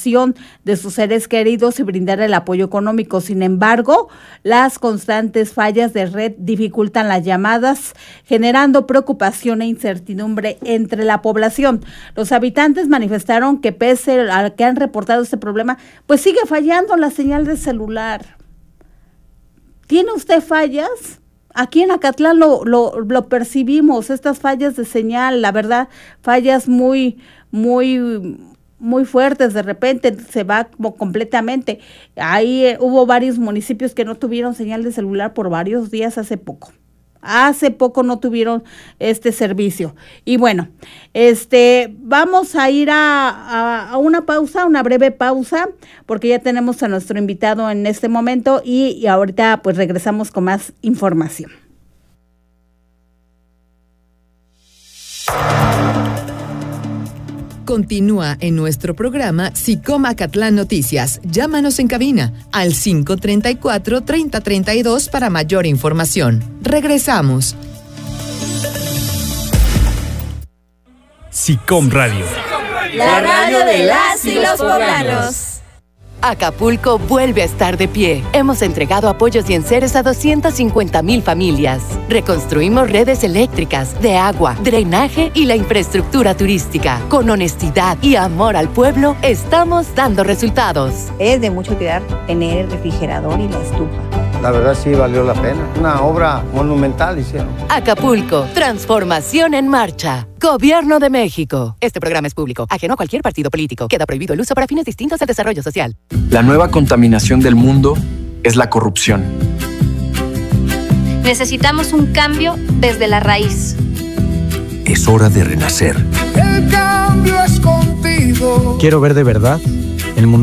ubicación de sus seres queridos y brindar el apoyo económico. Sin embargo, las constantes fallas de red dificultan las llamadas, generando preocupación e incertidumbre entre la población. Los habitantes manifestaron que pese a que han reportado este problema, pues sigue fallando la señal de celular. ¿Tiene usted fallas? Aquí en Acatlán lo percibimos, estas fallas de señal, la verdad, fallas muy fuertes, de repente se va como completamente. Ahí hubo varios municipios que no tuvieron señal de celular por varios días hace poco. Hace poco no tuvieron este servicio. Y bueno, vamos a ir a una pausa, una breve pausa, porque ya tenemos a nuestro invitado en este momento y ahorita pues regresamos con más información. Continúa en nuestro programa SICOM Acatlán Noticias. Llámanos en cabina al 534-3032 para mayor información. Regresamos. SICOM Radio. La radio de las y los poblanos. Acapulco vuelve a estar de pie. Hemos entregado apoyos y enseres a 250,000 familias. Reconstruimos redes eléctricas, de agua, drenaje y la infraestructura turística. Con honestidad y amor al pueblo, estamos dando resultados. Es de mucha utilidad tener el refrigerador y la estufa. La verdad sí valió la pena. Una obra monumental hicieron. Acapulco, transformación en marcha. Gobierno de México. Este programa es público, ajeno a cualquier partido político. Queda prohibido el uso para fines distintos al desarrollo social. La nueva contaminación del mundo es la corrupción. Necesitamos un cambio desde la raíz. Es hora de renacer. El cambio es contigo. Quiero ver de verdad el mundo